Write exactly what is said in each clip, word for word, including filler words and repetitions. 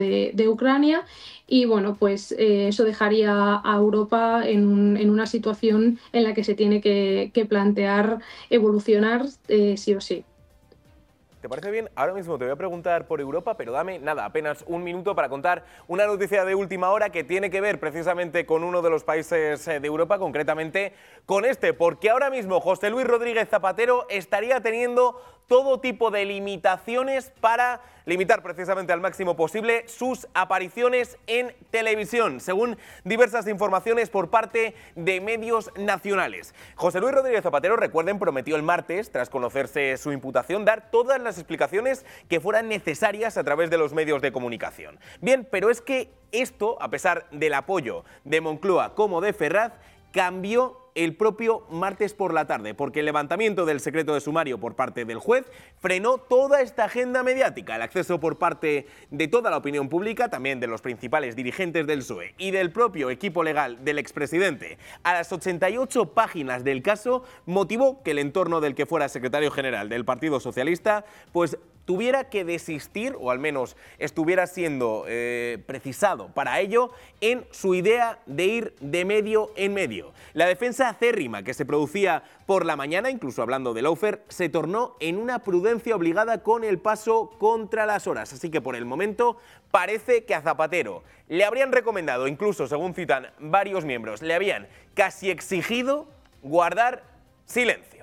de, de Ucrania y bueno, pues eh, eso dejaría a Europa en, un, en una situación en la que se tiene que, que plantear evolucionar eh, sí o sí. ¿Te parece bien? Ahora mismo te voy a preguntar por Europa, pero dame, nada, apenas un minuto para contar una noticia de última hora que tiene que ver precisamente con uno de los países de Europa, concretamente con este, porque ahora mismo José Luis Rodríguez Zapatero estaría teniendo todo tipo de limitaciones para limitar precisamente al máximo posible sus apariciones en televisión, según diversas informaciones por parte de medios nacionales. José Luis Rodríguez Zapatero, recuerden, prometió el martes, tras conocerse su imputación, dar todas las explicaciones que fueran necesarias a través de los medios de comunicación. Bien, pero es que esto, a pesar del apoyo de Moncloa como de Ferraz, cambió el propio martes por la tarde, porque el levantamiento del secreto de sumario por parte del juez frenó toda esta agenda mediática, el acceso por parte de toda la opinión pública, también de los principales dirigentes del P S O E y del propio equipo legal del expresidente, a las ochenta y ocho páginas del caso, motivó que el entorno del que fuera secretario general del Partido Socialista, pues tuviera que desistir, o al menos estuviera siendo eh, precisado para ello, en su idea de ir de medio en medio. La defensa acérrima que se producía por la mañana, incluso hablando de lawfare, se tornó en una prudencia obligada con el paso contra las horas. Así que por el momento parece que a Zapatero le habrían recomendado, incluso según citan varios miembros, le habían casi exigido guardar silencio.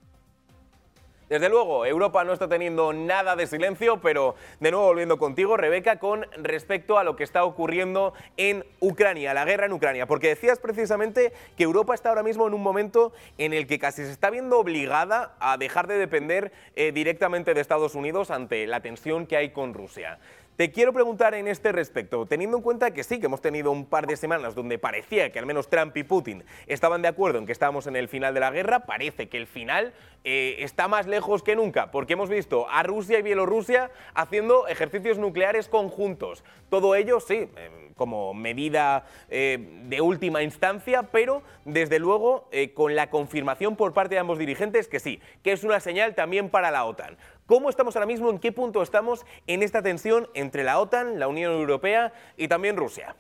Desde luego, Europa no está teniendo nada de silencio, pero de nuevo volviendo contigo, Rebeca, con respecto a lo que está ocurriendo en Ucrania, la guerra en Ucrania, porque decías precisamente que Europa está ahora mismo en un momento en el que casi se está viendo obligada a dejar de depender eh, directamente de Estados Unidos ante la tensión que hay con Rusia. Te quiero preguntar en este respecto, teniendo en cuenta que sí, que hemos tenido un par de semanas donde parecía que al menos Trump y Putin estaban de acuerdo en que estábamos en el final de la guerra, parece que el final eh, está más lejos que nunca, porque hemos visto a Rusia y Bielorrusia haciendo ejercicios nucleares conjuntos. Todo ello, sí, eh, como medida eh, de última instancia, pero desde luego eh, con la confirmación por parte de ambos dirigentes que sí, que es una señal también para la OTAN. ¿Cómo estamos ahora mismo? ¿En qué punto estamos en esta tensión entre la OTAN, la Unión Europea y también Rusia?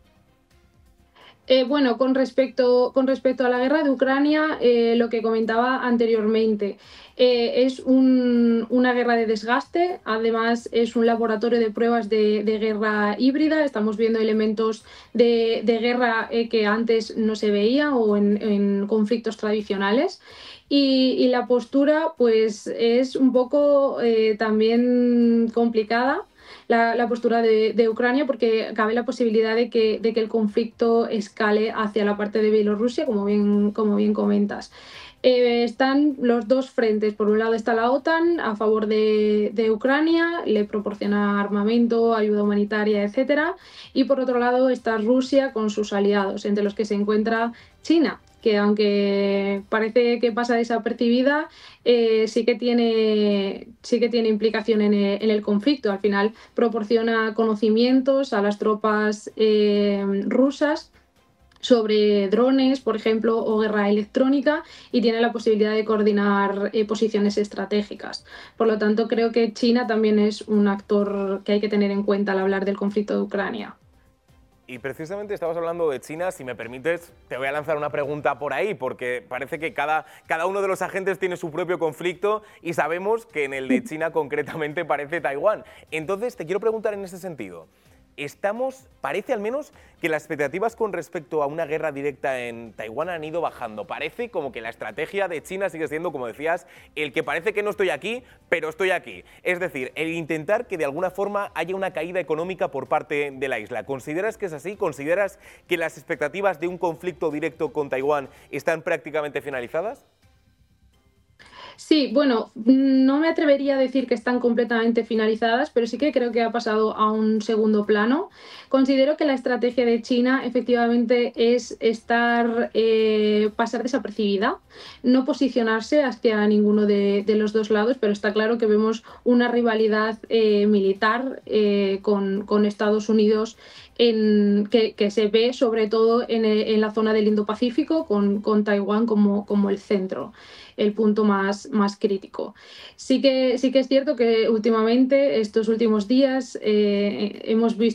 Eh, bueno, con respecto, con respecto a la guerra de Ucrania, eh, lo que comentaba anteriormente, eh, es un, una guerra de desgaste, además es un laboratorio de pruebas de, de guerra híbrida, estamos viendo elementos de, de guerra eh, que antes no se veía o en, en conflictos tradicionales. Y, y la postura pues es un poco eh, también complicada. La, la postura de, de Ucrania, porque cabe la posibilidad de que, de que el conflicto escale hacia la parte de Bielorrusia, como bien, como bien comentas. Eh, están los dos frentes. Por un lado está la OTAN a favor de, de Ucrania, le proporciona armamento, ayuda humanitaria, etcétera. Y por otro lado está Rusia con sus aliados, entre los que se encuentra China, que aunque parece que pasa desapercibida, eh, sí, que tiene, sí que tiene implicación en el, en el conflicto. Al final proporciona conocimientos a las tropas eh, rusas sobre drones, por ejemplo, o guerra electrónica, y tiene la posibilidad de coordinar eh, posiciones estratégicas. Por lo tanto, creo que China también es un actor que hay que tener en cuenta al hablar del conflicto de Ucrania. Y precisamente estabas hablando de China, si me permites, te voy a lanzar una pregunta por ahí, porque parece que cada, cada uno de los agentes tiene su propio conflicto y sabemos que en el de China concretamente parece Taiwán. Entonces, te quiero preguntar en ese sentido. Estamos, parece al menos que las expectativas con respecto a una guerra directa en Taiwán han ido bajando. Parece como que la estrategia de China sigue siendo, como decías, el que parece que no estoy aquí, pero estoy aquí. Es decir, el intentar que de alguna forma haya una caída económica por parte de la isla. ¿Consideras que es así? ¿Consideras que las expectativas de un conflicto directo con Taiwán están prácticamente finalizadas? Sí, bueno, no me atrevería a decir que están completamente finalizadas, pero sí que creo que ha pasado a un segundo plano. Considero que la estrategia de China efectivamente es estar, eh, pasar desapercibida, no posicionarse hacia ninguno de, de los dos lados, pero está claro que vemos una rivalidad eh, militar eh, con, con Estados Unidos en, que, que se ve sobre todo en, en la zona del Indo-Pacífico, con, con Taiwán como, como el centro, el punto más, más crítico. Sí que, sí que es cierto que últimamente, estos últimos días, eh, hemos visto